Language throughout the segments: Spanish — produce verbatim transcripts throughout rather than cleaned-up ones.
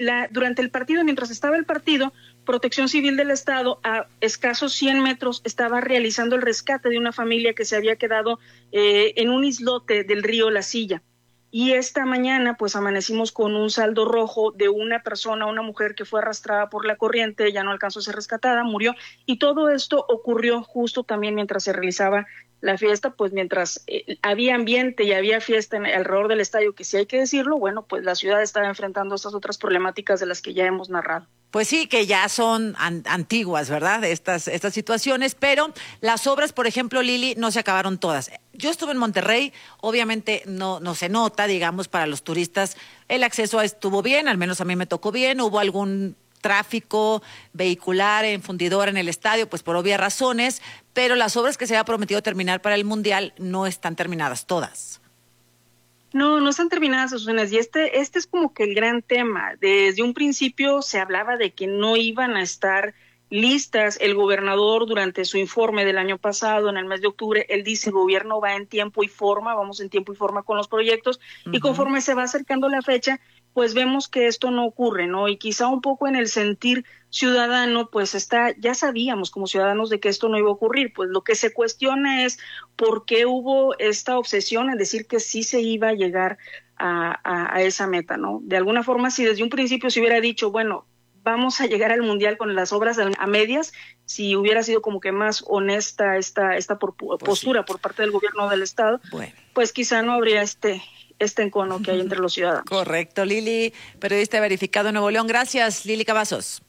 la, durante el partido, mientras estaba el partido, Protección Civil del Estado, a escasos cien metros, estaba realizando el rescate de una familia que se había quedado eh, en un islote del río La Silla. Y esta mañana, pues amanecimos con un saldo rojo de una persona, una mujer que fue arrastrada por la corriente, ya no alcanzó a ser rescatada, murió. Y todo esto ocurrió justo también mientras se realizaba la fiesta, pues mientras eh, había ambiente y había fiesta en, alrededor del estadio, que sí hay que decirlo, bueno, pues la ciudad estaba enfrentando estas otras problemáticas de las que ya hemos narrado. Pues sí, que ya son an- antiguas, ¿verdad? Estas, estas situaciones, pero las obras, por ejemplo, Lili, no se acabaron todas. Yo estuve en Monterrey, obviamente no, no se nota, digamos, para los turistas, el acceso estuvo bien, al menos a mí me tocó bien, hubo algún tráfico vehicular en fundidora en el estadio, pues por obvias razones, pero las obras que se había prometido terminar para el Mundial no están terminadas todas. No, no están terminadas, Susana, y este, este es como que el gran tema. Desde un principio se hablaba de que no iban a estar listas. El gobernador, durante su informe del año pasado, en el mes de octubre, él dice: el gobierno va en tiempo y forma, vamos en tiempo y forma con los proyectos, uh-huh. Y conforme se va acercando la fecha, pues vemos que esto no ocurre, ¿no? Y quizá un poco en el sentir ciudadano, pues está, ya sabíamos como ciudadanos de que esto no iba a ocurrir. Pues lo que se cuestiona es por qué hubo esta obsesión en decir que sí se iba a llegar a, a, a esa meta, ¿no? De alguna forma, si desde un principio se hubiera dicho, bueno, vamos a llegar al Mundial con las obras a medias, si hubiera sido como que más honesta esta, esta por, pues postura sí. por parte del gobierno del Estado, bueno. pues quizá no habría este... este encono que hay entre los ciudadanos. Correcto, Lili, periodista verificado en Nuevo León. Gracias, Lili Cavazos.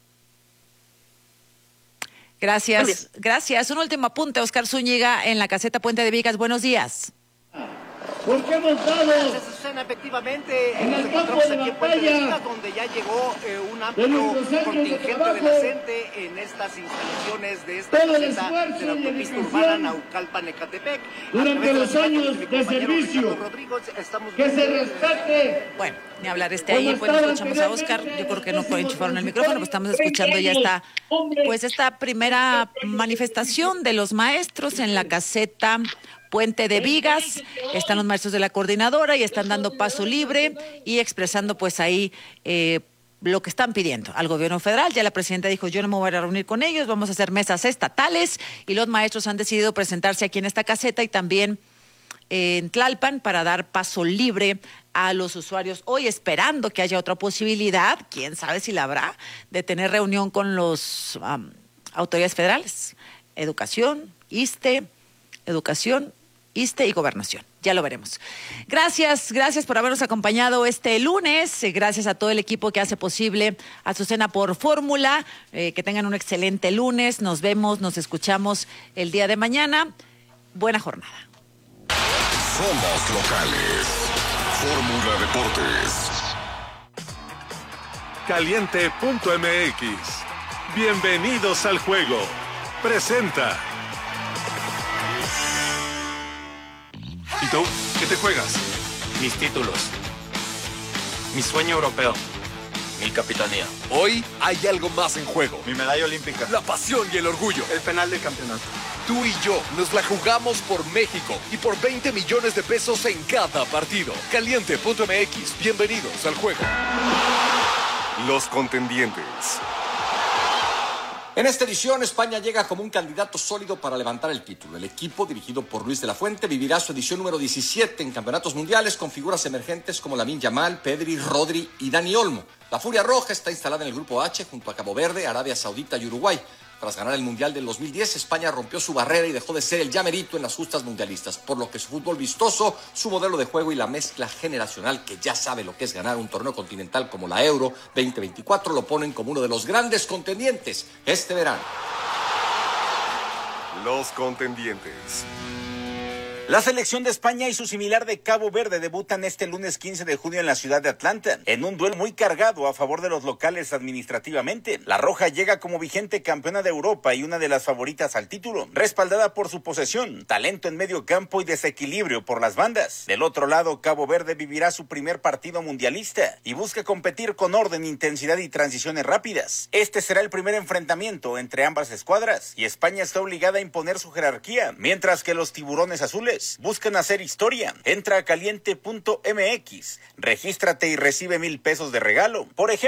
Gracias, gracias. Un último apunte, Oscar Zúñiga, en la caseta Puente de Vigas. Buenos días. Porque hemos dado Gracias, Susana, efectivamente, en el campo de aquí batalla, en de Vigas, donde ya llegó eh, un amplio contingente de, de la gente en estas instalaciones de esta todo el caseta esfuerzo de la autopista urbana Naucalpan-Ecatepec. Durante los años de, de servicio, que se rescate. Bueno, ni hablar este ahí, bueno, escuchamos a Oscar, yo creo que no enchufaron el micrófono, pero estamos escuchando ya esta, pues esta primera manifestación de los maestros en la caseta Puente de Vigas. Están los maestros de la coordinadora y están dando paso libre y expresando pues ahí eh, lo que están pidiendo al gobierno federal. Ya la presidenta dijo: yo no me voy a reunir con ellos, vamos a hacer mesas estatales, y los maestros han decidido presentarse aquí en esta caseta y también eh, en Tlalpan para dar paso libre a los usuarios hoy, esperando que haya otra posibilidad, quién sabe si la habrá, de tener reunión con los um, autoridades federales, educación, ISSSTE, educación, ISSSTE y gobernación. Ya lo veremos. Gracias, gracias por habernos acompañado este lunes. Gracias a todo el equipo que hace posible Azucena por Fórmula. Eh, que tengan un excelente lunes. Nos vemos, nos escuchamos el día de mañana. Buena jornada. Somos locales. Fórmula Deportes. Caliente punto M X. Bienvenidos al juego. Presenta. ¿Y tú? ¿Qué te juegas? Mis títulos. Mi sueño europeo. Mi capitanía. Hoy hay algo más en juego. Mi medalla olímpica. La pasión y el orgullo. El penal del campeonato. Tú y yo nos la jugamos por México y por veinte millones de pesos en cada partido. Caliente punto M X. Bienvenidos al juego. Los contendientes. En esta edición, España llega como un candidato sólido para levantar el título. El equipo, dirigido por Luis de la Fuente, vivirá su edición número diecisiete en campeonatos mundiales con figuras emergentes como Lamine Yamal, Pedri, Rodri y Dani Olmo. La Furia Roja está instalada en el Grupo H junto a Cabo Verde, Arabia Saudita y Uruguay. Tras ganar el Mundial del dos mil diez, España rompió su barrera y dejó de ser el llamerito en las justas mundialistas, por lo que su fútbol vistoso, su modelo de juego y la mezcla generacional, que ya sabe lo que es ganar un torneo continental como la Euro veinte veinticuatro, lo ponen como uno de los grandes contendientes este verano. Los contendientes. La selección de España y su similar de Cabo Verde debutan este lunes quince de junio en la ciudad de Atlanta, en un duelo muy cargado a favor de los locales administrativamente. La Roja llega como vigente campeona de Europa y una de las favoritas al título, respaldada por su posesión, talento en medio campo y desequilibrio por las bandas. Del otro lado, Cabo Verde vivirá su primer partido mundialista y busca competir con orden, intensidad y transiciones rápidas. Este será el primer enfrentamiento entre ambas escuadras y España está obligada a imponer su jerarquía, mientras que los tiburones azules buscan hacer historia. Entra a caliente punto M X, regístrate y recibe mil pesos de regalo. Por ejemplo,